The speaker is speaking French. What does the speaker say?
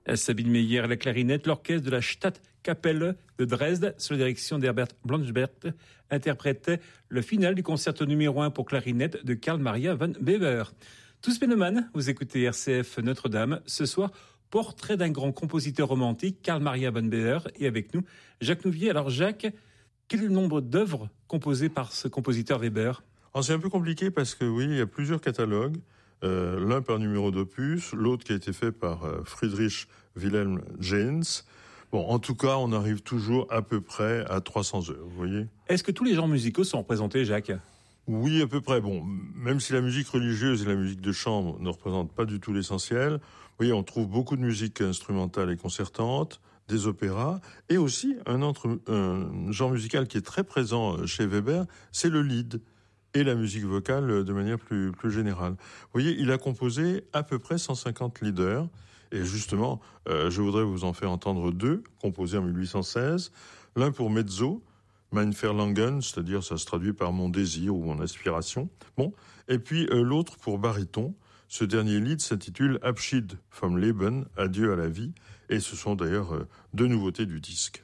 Sabine Meyer à la clarinette, l'orchestre de la Stadtkapelle de Dresde, sous la direction d'Herbert Blanchbert, interprétait le final du concerto numéro 1 pour clarinette de Carl Maria von Weber. Tous mélomanes, vous écoutez RCF Notre-Dame. Ce soir, portrait d'un grand compositeur romantique, Carl Maria von Weber, et avec nous, Jacques Nouvier. Alors Jacques, quel est le nombre d'œuvres composées par ce compositeur Weber ? Alors, c'est un peu compliqué parce que oui, il y a plusieurs catalogues. L'un par numéro d'opus, l'autre qui a été fait par Friedrich Wilhelm Jens. Bon, en tout cas, on arrive toujours à peu près à 300 heures, vous voyez. Est-ce que tous les genres musicaux sont représentés, Jacques ? Oui, à peu près. Bon, même si la musique religieuse et la musique de chambre ne représentent pas du tout l'essentiel, vous voyez, on trouve beaucoup de musique instrumentale et concertante, des opéras, et aussi un genre musical qui est très présent chez Weber, c'est le lied. Et la musique vocale de manière plus générale. Vous voyez, il a composé à peu près 150 lieder. Et justement, je voudrais vous en faire entendre deux, composés en 1816. L'un pour mezzo, Mein Verlangen, c'est-à-dire ça se traduit par mon désir ou mon aspiration. Bon, et puis l'autre pour baryton. Ce dernier lied s'intitule Abschied vom Leben, adieu à la vie. Et ce sont d'ailleurs deux nouveautés du disque.